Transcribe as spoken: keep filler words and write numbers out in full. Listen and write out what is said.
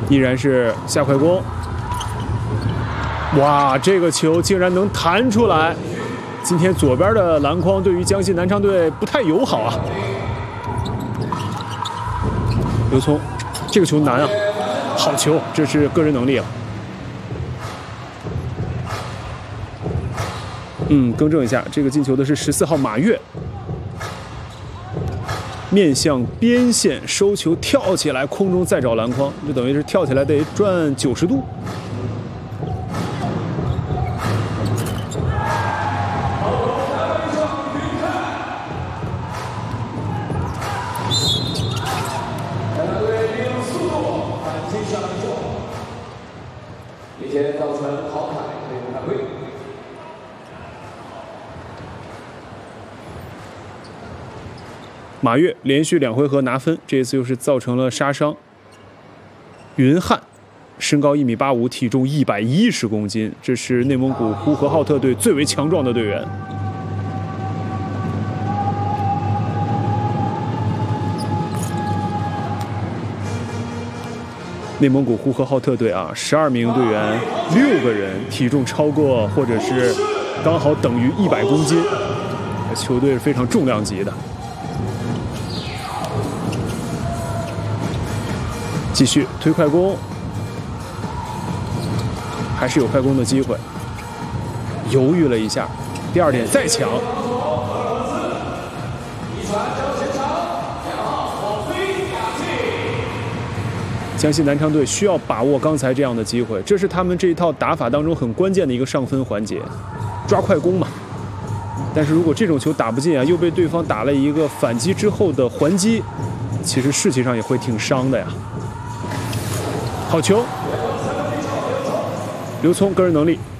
依然是下快攻。哇，这个球竟然能弹出来！今天左边的篮筐对于江西南昌队不太友好啊。刘聪，这个球难啊，好球，这是个人能力啊。嗯，更正一下，这个进球的是十四号马跃。 面向边线收球，跳起来，空中再找篮筐，就等于是跳起来得转九十度。 并且造成淘汰被犯规。 马跃连续两回合拿分，这一次又是造成了杀伤。云汉，身高一米八五，体重一百一十公斤，这是内蒙古呼和浩特队最为强壮的队员。内蒙古呼和浩特队啊，十二名队员，六个人体重超过或者是刚好等于一百公斤，球队是非常重量级的。 继续推快攻，还是有快攻的机会。犹豫了一下，第二点再抢。江西南昌队需要把握刚才这样的机会，这是他们这一套打法当中很关键的一个上分环节，抓快攻嘛。但是如果这种球打不进啊，又被对方打了一个反击之后的还击，其实士气上也会挺伤的呀。 好球！刘聪个人能力